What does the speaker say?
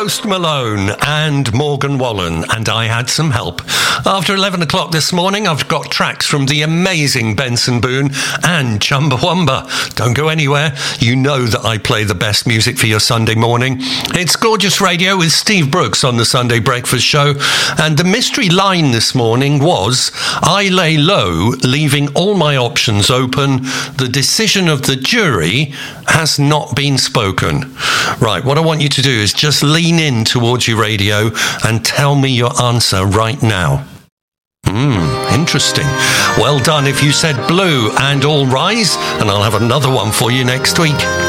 Post Malone and Morgan Wallen, and I had some help. After 11 o'clock this morning, I've got tracks from the amazing Benson Boone and Chumbawamba. Don't go anywhere. You know that I play the best music for your Sunday morning. It's Gorgeous Radio with Steve Brooks on the Sunday Breakfast Show, and the mystery line this morning was, I lay low, leaving all my options open. The decision of the jury has not been spoken. Right, what I want you to do is just lean in towards your radio and tell me your answer right now. Interesting. Well done if you said blue, and all rise, and I'll have another one for you next week.